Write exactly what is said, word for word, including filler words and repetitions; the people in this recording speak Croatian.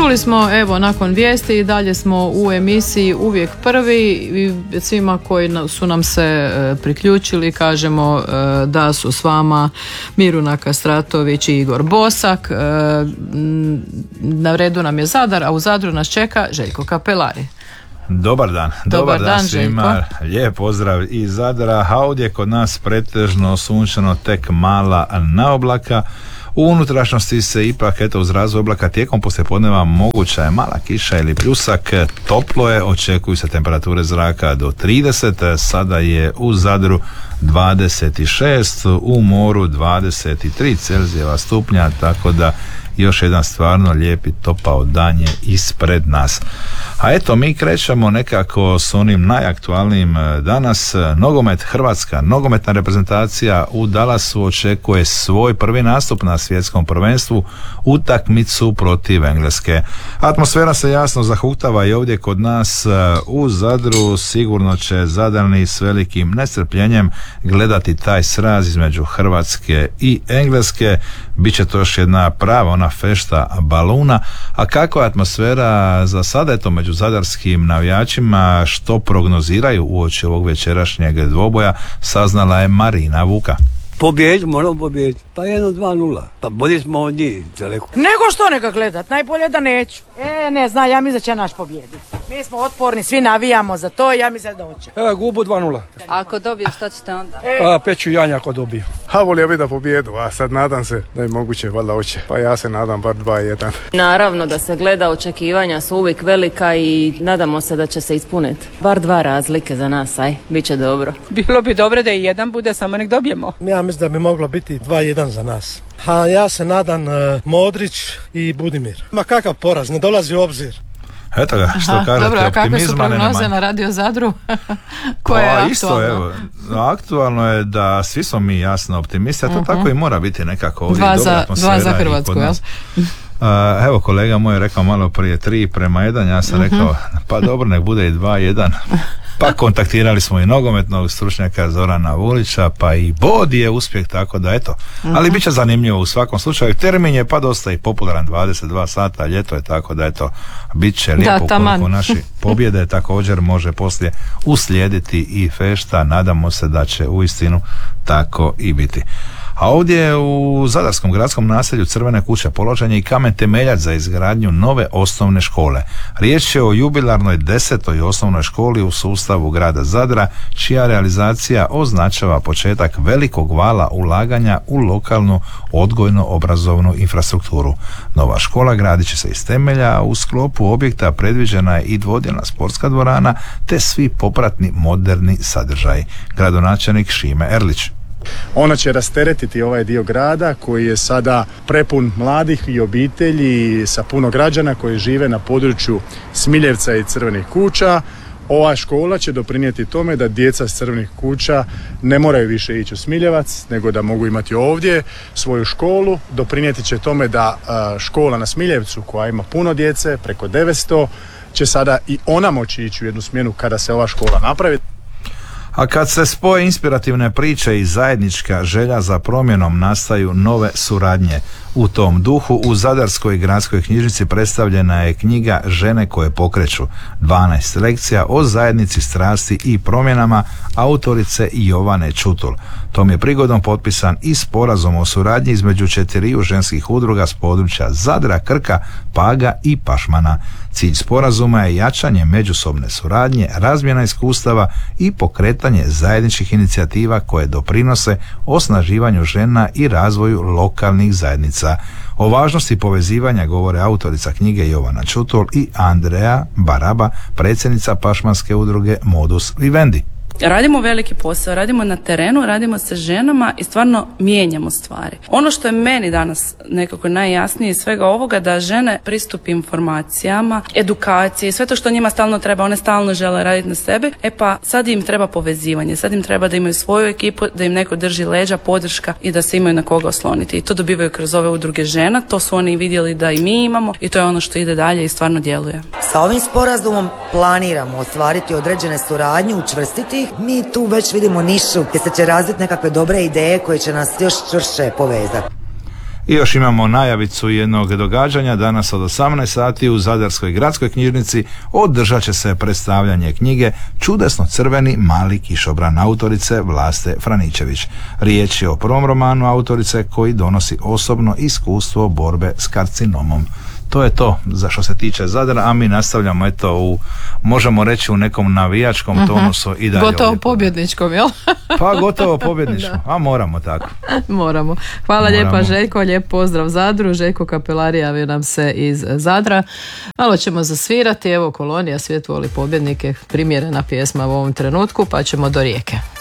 Čuli smo, evo, nakon vijesti i dalje smo u emisiji uvijek prvi i svima koji su nam se priključili kažemo da su s vama Miruna Kastratović i Igor Bosak. Na redu nam je Zadar, a u Zadru nas čeka Željko Kapelari. Dobar dan, dobar, dobar dan, dan svima, lijep pozdrav iz Zadra, a ovdje kod nas pretežno sunčano, tek mala naoblaka. U unutrašnjosti se ipak, eto, uz razvoj oblaka tijekom poslijepodneva moguća je mala kiša ili pljusak, toplo je, očekuju se temperature zraka do trideset, sada je u Zadru dvadeset šest, u moru dvadeset tri Celzijeva stupnja, tako da još jedan stvarno lijepi topao dan je ispred nas. A eto, mi krećemo nekako s onim najaktualnijim danas. Nogomet, Hrvatska nogometna reprezentacija u Dallasu očekuje svoj prvi nastup na svjetskom prvenstvu, utakmicu protiv Engleske. Atmosfera se jasno zahuktava i ovdje kod nas u Zadru. Sigurno će Zadrani s velikim nestrpljenjem gledati taj sraz između Hrvatske i Engleske. Biće to još jedna prava ona fešta baluna. A kakva je atmosfera za sada, eto, među zadarskim navijačima, što prognoziraju uoči ovog večerašnjeg dvoboja, saznala je Marina Vuka. Pobjedi, moramo pobjediti. Pa jedno, dva, nula. Pa bolje smo od njih daleko. Nego što neka gledat, najbolje da neću. E, ne zna, ja mislim da će naš pobjediti. Mi smo otporni, svi navijamo za to i ja mislim da hoće. E, gubu dva nula. Ako dobije, šta ćete onda? E. A, peću janja ako dobije. Ha, volio bi da pobjedu, a sad nadam se da je moguće, valjda hoće. Pa ja se nadam bar dva jedan. Naravno da se gleda, očekivanja su uvijek velika i nadamo se da će se ispuniti. Bar dva razlike za nas, aj, bit će dobro. Bilo bi dobro da i jedan bude, samo nek dobijemo. Ja mislim da bi moglo biti dva jedan za nas. A ja se nadam uh, Modrić i Budimir. Ma kakav poraz, ne dolazi u obzir. Eto ga, što kažete, dobro, a kakve su prognoze nema. Na Radio Zadru? Koje je pa, aktualno? Isto, evo, aktualno je da svi smo mi jasno optimisti, a to uh-huh. tako i mora biti nekako ovdje dva dobra za, atmosfera. Dva za Hrvatsku, jel? Uh, evo, kolega moj je rekao malo prije tri prema jedan, ja sam uh-huh. rekao, pa dobro, nek bude i dva jedan. Pa kontaktirali smo i nogometnog stručnjaka Zorana Vulića, pa i bod je uspjeh, tako da eto. Uh-huh. Ali bit će zanimljivo u svakom slučaju. Termin je pa dosta i popularan, dvadeset dva sata, ljeto je, tako da eto, bit će lijepo ukoliko naši pobjede. Također može poslije uslijediti i fešta, nadamo se da će uistinu tako i biti. A ovdje u zadarskom gradskom naselju Crvene kuće položen je i kamen temeljac za izgradnju nove osnovne škole. Riječ je o jubilarnoj desetoj osnovnoj školi u sustavu grada Zadra, čija realizacija označava početak velikog vala ulaganja u lokalnu odgojno-obrazovnu infrastrukturu. Nova škola gradit će se iz temelja, a u sklopu objekta predviđena je i dvodjelna sportska dvorana te svi popratni moderni sadržaji. Gradonačelnik Šime Erlić. Ona će rasteretiti ovaj dio grada koji je sada prepun mladih i obitelji sa puno građana koji žive na području Smiljevca i Crvenih kuća. Ova škola će doprinijeti tome da djeca s Crvenih kuća ne moraju više ići u Smiljevac, nego da mogu imati ovdje svoju školu. Doprinijeti će tome da škola na Smiljevcu, koja ima puno djece, preko devetsto, će sada i ona moći ići u jednu smjenu kada se ova škola napravi. A kad se spoje inspirativne priče i zajednička želja za promjenom, nastaju nove suradnje. U tom duhu u Zadarskoj gradskoj knjižnici predstavljena je knjiga Žene koje pokreću, dvanaest lekcija o zajednici strasti i promjenama autorice Jovane Čutul. Tom je prigodom potpisan i sporazum o suradnji između četiriju ženskih udruga s područja Zadra, Krka, Paga i Pašmana. Cilj sporazuma je jačanje međusobne suradnje, razmjena iskustava i pokretanje zajedničkih inicijativa koje doprinose osnaživanju žena i razvoju lokalnih zajednica. O važnosti povezivanja govore autorica knjige Jovana Čutul i Andrea Baraba, predsjednica pašmanske udruge Modus Vivendi. Radimo veliki posao, radimo na terenu, radimo sa ženama i stvarno mijenjamo stvari. Ono što je meni danas nekako najjasnije iz svega ovoga, da žene pristup informacijama, edukacije, sve to što njima stalno treba, one stalno žele raditi na sebi, e pa sad im treba povezivanje, sad im treba da imaju svoju ekipu, da im neko drži leđa, podrška i da se imaju na koga osloniti. I to dobivaju kroz ove udruge žena, to su oni vidjeli da i mi imamo i to je ono što ide dalje i stvarno djeluje. Sa ovim sporazumom planiramo ostvariti određene suradnje, učvrstiti. Mi tu već vidimo nišu gdje se će razviti nekakve dobre ideje koje će nas još čvršće povezati. I još imamo najavicu jednog događanja. Danas od osamnaest sati u Zadarskoj gradskoj knjižnici održat će se predstavljanje knjige Čudesno crveni mali kišobran autorice Vlaste Franičević. Riječ je o prvom romanu autorice koji donosi osobno iskustvo borbe s karcinomom. To je to za što se tiče Zadra, a mi nastavljamo eto u, možemo reći u nekom navijačkom uh-huh. tonusu i dalje. Gotovo pobjedničkom, jel? Pa gotovo pobjedničkom, a moramo tako. Moramo. Hvala moramo. Lijepa Željko, lijep pozdrav Zadru. Željko Kapelar javio nam se iz Zadra. Malo ćemo zasvirati, evo Kolonija, Svijet voli pobjednike, primjerena pjesma u ovom trenutku, pa ćemo do Rijeke.